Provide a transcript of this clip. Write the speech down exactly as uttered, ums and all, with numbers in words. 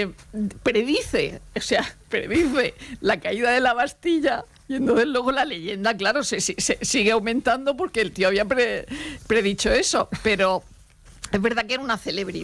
eh, predice, o sea, predice la caída de la Bastilla. Y entonces luego la leyenda, claro, se, se, se sigue aumentando porque el tío había pre, predicho eso, pero es verdad que era una celebridad.